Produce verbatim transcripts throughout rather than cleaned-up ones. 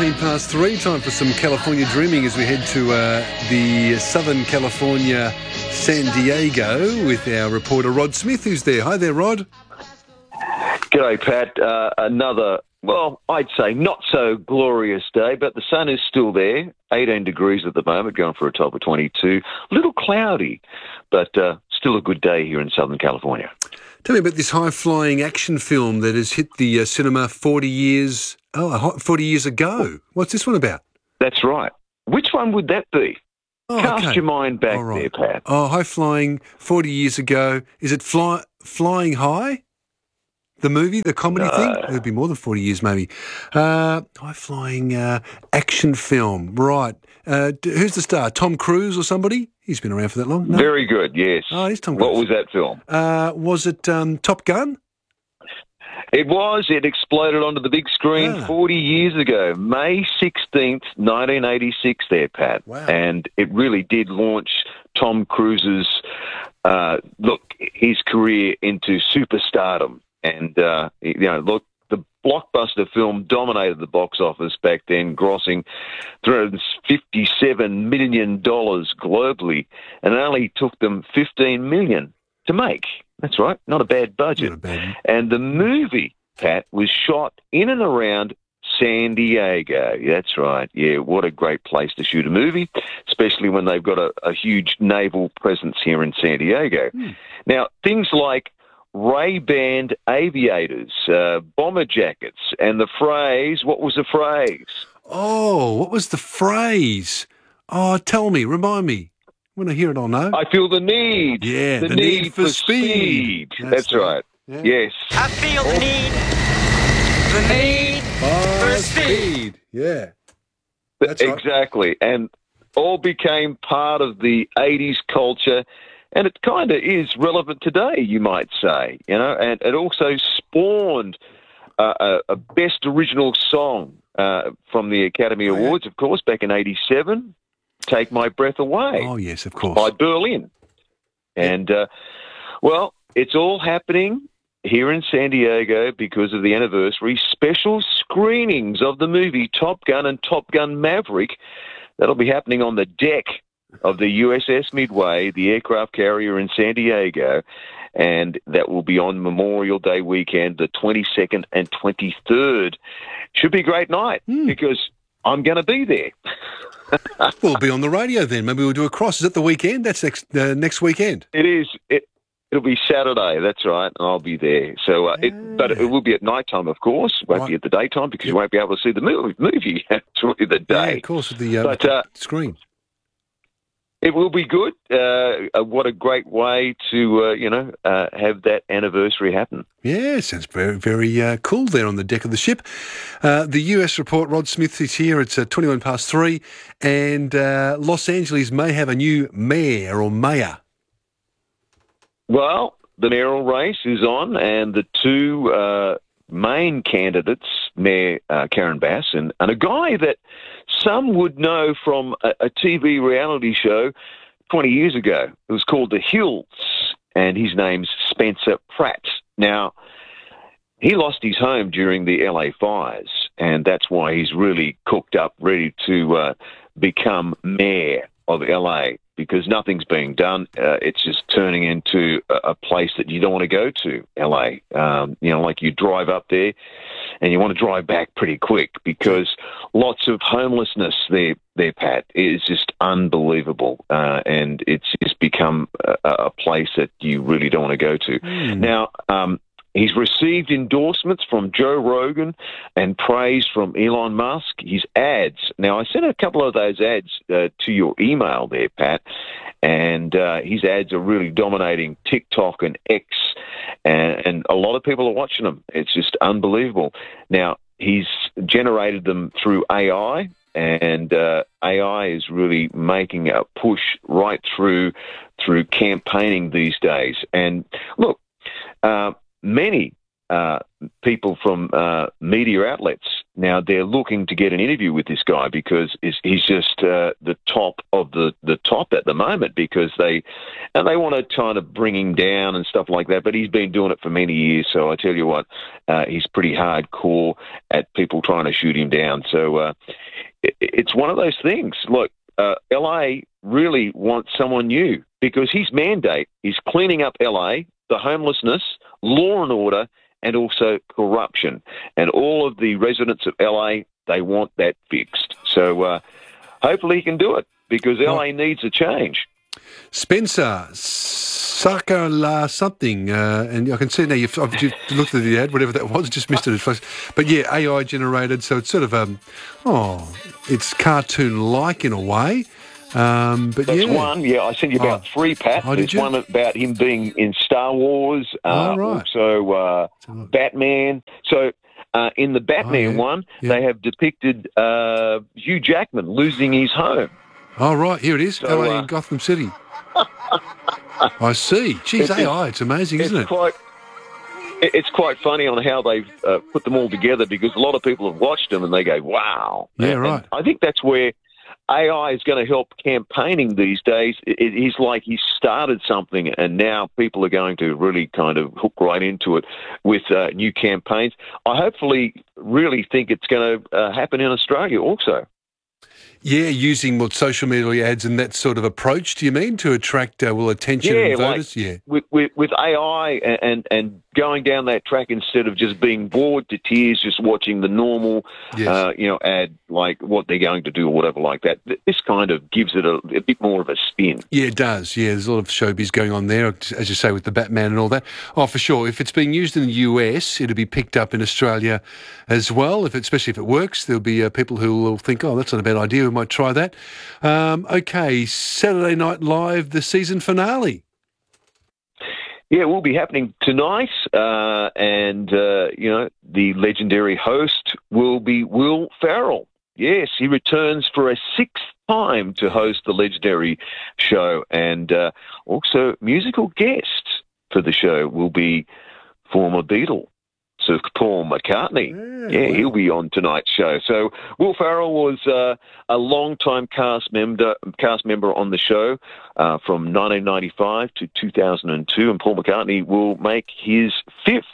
nineteen past three, time for some California dreaming as we head to uh, the Southern California, San Diego, with our reporter Rod Smith, who's there. Hi there, Rod. G'day, Pat. Uh, another, well, I'd say not so glorious day, but the sun is still there. eighteen degrees at the moment, going for a top of twenty-two. A little cloudy, but uh, still a good day here in Southern California. Tell me about this high-flying action film that has hit the uh, cinema forty years, oh, forty years ago. What's this one about? That's right. Which one would that be? Oh, Cast okay. your mind back All right. there, Pat. Oh, high-flying, forty years ago. Is it fly, Flying High? The movie, the comedy No. thing? It'd be more than forty years, maybe. Uh, high-flying uh, action film. Right. Uh, d- who's the star? Tom Cruise or somebody? He's been around for that long. No? Very good, yes. Oh, it is Tom Cruise. What was that film? Uh, was it um, Top Gun? It was. It exploded onto the big screen Ah. forty years ago, May sixteenth, nineteen eighty-six there, Pat. Wow. And it really did launch Tom Cruise's, uh, look, his career into superstardom. And, uh, you know, look, the blockbuster film dominated the box office back then, grossing three hundred fifty-seven million dollars globally, and it only took them fifteen million dollars to make. That's right, not a bad budget. Not a bad. And the movie, Pat, was shot in and around San Diego. That's right. Yeah, what a great place to shoot a movie, especially when they've got a, a huge naval presence here in San Diego. Hmm. Now, things like Ray-Ban aviators, uh, bomber jackets, and the phrase, what was the phrase? Oh, what was the phrase? Oh, tell me, remind me. When I hear it, I'll know. I feel the need. Yeah, the, the need, need for for speed. speed. That's That's, right. right. Yeah. Yes. I feel the need, the need for speed. Yeah. That's right. Exactly. And all became part of the eighties culture, and it kind of is relevant today, you might say, you know, and it also spawned uh, a, a best original song uh, from the Academy Oh, yeah. Awards, of course, back in eighty-seven, Take My Breath Away. Oh, yes, of course. by Berlin. And, uh, well, it's all happening here in San Diego because of the anniversary. Special screenings of the movie Top Gun and Top Gun Maverick. That'll be happening on the deck of the U S S Midway, the aircraft carrier in San Diego. And that will be on Memorial Day weekend, the twenty-second and twenty-third. Should be a great night Mm. because I'm going to be there. We'll be on the radio then. Maybe we'll do a cross. Is it the weekend? That's next uh, next weekend. It is. It, it'll be Saturday. That's right, and I'll be there. So, uh, it, but it will be at night time, of course. Won't Right. be at the daytime because you won't be able to see the movie. movie. It's really the Yeah, day. of course, with the uh, But, uh, screen. It will be good. Uh, uh, what a great way to, uh, you know, uh, have that anniversary happen. Yeah, sounds very, very uh, cool there on the deck of the ship. Uh, the U S report, Rod Smith is here. It's uh, twenty-one past three, and uh, Los Angeles may have a new mayor or mayor. Well, the mayoral race is on, and the two uh, main candidates, Mayor uh, Karen Bass and, and a guy that some would know from a, a T V reality show twenty years ago. It was called The Hills, and his name's Spencer Pratt. Now, he lost his home during the L A fires, and that's why he's really cooked up, ready to uh, become mayor of L A, because nothing's being done. Uh, it's just turning into a, a place that you don't want to go to, L A. Um, you know, like you drive up there and you want to drive back pretty quick because lots of homelessness there, there Pat, is just unbelievable. Uh, and it's just become a, a place that you really don't want to go to. Mm. Now, um, he's received endorsements from Joe Rogan and praise from Elon Musk. His ads. Now, I sent a couple of those ads uh, to your email there, Pat, and uh, his ads are really dominating TikTok and X, and, and a lot of people are watching them. It's just unbelievable. Now, he's generated them through A I, and uh, A I is really making a push right through through campaigning these days. And look, uh, many uh, people from uh, media outlets now they're looking to get an interview with this guy because he's he's just uh, the top of the, the top at the moment because they and they want to kind of bring him down and stuff like that. But he's been doing it for many years, so I tell you what, uh, he's pretty hardcore at people trying to shoot him down. So uh, it, it's one of those things. Look, uh, L A really wants someone new because his mandate is cleaning up L A, the homelessness, law and order, and also corruption. And all of the residents of L A, they want that fixed. So uh, hopefully he can do it because L A needs a change. Spencer, Sakala something, uh, and I can see now you've, I've just looked at the ad, whatever that was, just missed it at first. But yeah, A I generated, so it's sort of, um, oh, it's cartoon-like in a way. Um, but That's yeah. one. Yeah, I sent you about oh. three, Pat. Oh, There's you? one about him being in Star Wars. Uh, oh, right. Also, uh, Batman. So uh, in the Batman oh, yeah. one, yeah. they have depicted uh, Hugh Jackman losing his home. Oh, right. Here it is. So, L A uh, in Gotham City. I see. Geez, it's, A I, it's amazing, it's isn't it? Quite, it's quite funny on how they've uh, put them all together because a lot of people have watched them and they go, wow. Yeah, and, right. And I think that's where A I is going to help campaigning these days. It, it's like he started something and now people are going to really kind of hook right into it with uh, new campaigns. I hopefully really think it's going to uh, happen in Australia also. Yeah, using what social media ads and that sort of approach, do you mean, to attract, uh, well, attention yeah, and voters? Like yeah, with, with, with A I and, and, and going down that track instead of just being bored to tears, just watching the normal, yes. uh, you know, ad, like what they're going to do or whatever like that. This kind of gives it a, a bit more of a spin. Yeah, it does. Yeah, there's a lot of showbiz going on there, as you say, with the Batman and all that. Oh, for sure. If it's being used in the U S, it'll be picked up in Australia as well. If it, especially if it works, there'll be uh, people who will think, oh, that's not a bad idea. We might try that. Um, okay, Saturday Night Live, the season finale. Yeah, it will be happening tonight, uh, and, uh, you know, the legendary host will be Will Ferrell. Yes, he returns for a sixth time to host the legendary show, and uh, also musical guests for the show will be former Beatle, Sir Paul McCartney. Yeah, yeah, he'll be on tonight's show. So Will Ferrell was uh, a long-time cast member, cast member on the show uh, from nineteen ninety-five to two thousand two, and Paul McCartney will make his fifth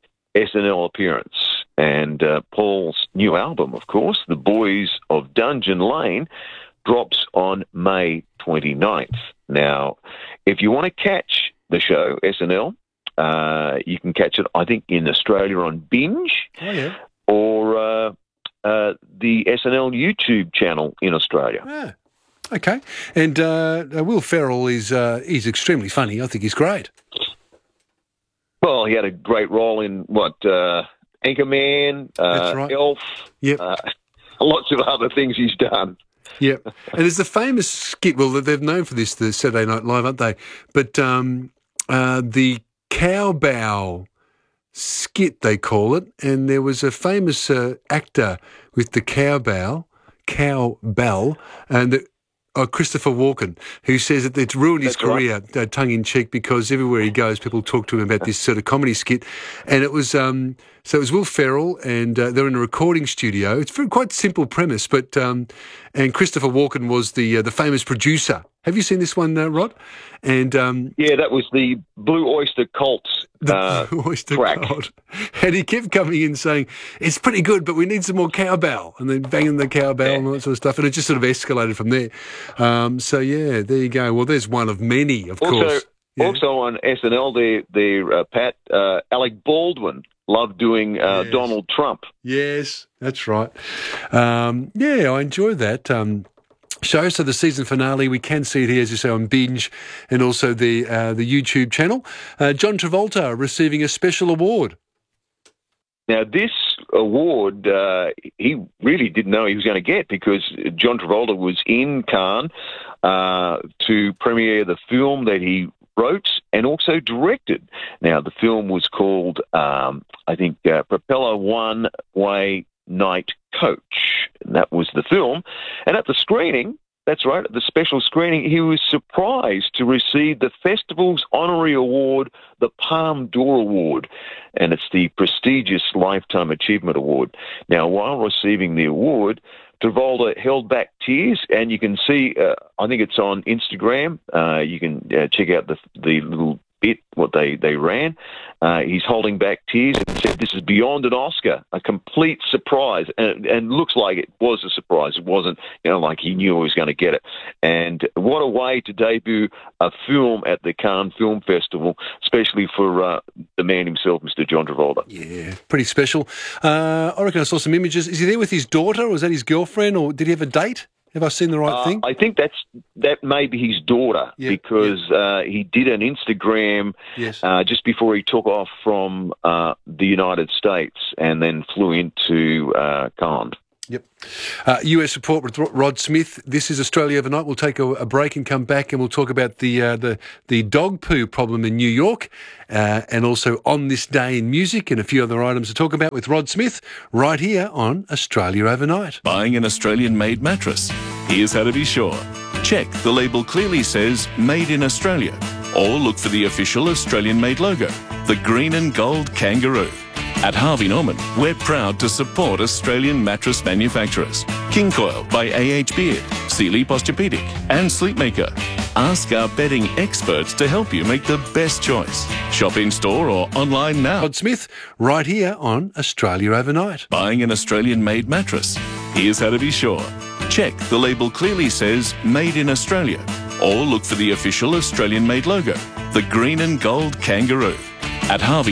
S N L appearance. And uh, Paul's new album, of course, The Boys of Dungeon Lane, drops on May twenty-ninth. Now, if you want to catch the show, S N L, Uh, you can catch it, I think, in Australia on Binge, oh, yeah. or uh, uh, the S N L YouTube channel in Australia. Yeah. Okay. And uh, Will Ferrell is uh, he's extremely funny. I think he's great. Well, he had a great role in, what, uh, Anchorman, uh, right. Elf, yep. uh, lots of other things he's done. Yep. And there's the famous skit, well, they're known for this, the Saturday Night Live, aren't they? But um, uh, the cowbell skit, they call it, and there was a famous uh, actor with the cowbell, cowbell, and the, oh, Christopher Walken, who says that it's ruined his That's career, right. uh, tongue-in-cheek, because everywhere he goes, people talk to him about this sort of comedy skit. And it was, um, so it was Will Ferrell, and uh, they're in a recording studio. It's a quite simple premise, but, um, and Christopher Walken was the uh, the famous producer. Have you seen this one, uh, Rod? And um, yeah, that was the Blue Oyster Cult's the uh, Blue Oyster track. Cult. And he kept coming in saying, it's pretty good, but we need some more cowbell. And then banging the cowbell and all that sort of stuff. And it just sort of escalated from there. Um, so, yeah, there you go. Well, there's one of many, of also, course. Yeah. Also on S N L, the, the uh, Pat, uh, Alec Baldwin loved doing uh, Yes. Donald Trump. Yes, that's right. Um, yeah, I enjoyed that. Um, show. So the season finale, we can see it here, as you say, on Binge and also the uh, the YouTube channel. Uh, John Travolta receiving a special award. Now, this award, uh, he really didn't know he was going to get because John Travolta was in Cannes uh, to premiere the film that he wrote and also directed. Now, the film was called, um, I think, uh, Propeller One-Way Night Coach. And that was the film. And at the screening, That's right. At the special screening, he was surprised to receive the festival's honorary award, the Palme d'Or Award, and it's the prestigious Lifetime Achievement Award. Now, while receiving the award, Travolta held back tears, and you can see, uh, I think it's on Instagram, uh, you can uh, check out the the little bit, what they, they ran. Uh, he's holding back tears and said this is beyond an Oscar, a complete surprise, and, and looks like it was a surprise. It wasn't, you know, like he knew he was going to get it. And what a way to debut a film at the Cannes Film Festival, especially for uh, the man himself, Mister John Travolta. Yeah, pretty special. Uh, I reckon I saw some images. Is he there with his daughter, or is that his girlfriend, or did he have a date? Have I seen the right uh, thing? I think that's that may be his daughter, yep, because yep. Uh, he did an Instagram yes. uh, just before he took off from uh, the United States and then flew into uh, Cannes. Yep. Uh, U S report with Rod Smith. This is Australia Overnight. We'll take a, a break and come back, and we'll talk about the uh, the the dog poo problem in New York, uh, and also On This Day in Music, and a few other items to talk about with Rod Smith right here on Australia Overnight. Buying an Australian-made mattress? Here's how to be sure. Check the label clearly says Made in Australia, or look for the official Australian-made logo, the green and gold kangaroo. At Harvey Norman, we're proud to support Australian mattress manufacturers. King Coil by A H Beard, Sealy Posturepedic and Sleepmaker. Ask our bedding experts to help you make the best choice. Shop in-store or online now. Rod Smith, right here on Australia Overnight. Buying an Australian-made mattress? Here's how to be sure. Check the label clearly says Made in Australia, or look for the official Australian-made logo, the green and gold kangaroo. At Harvey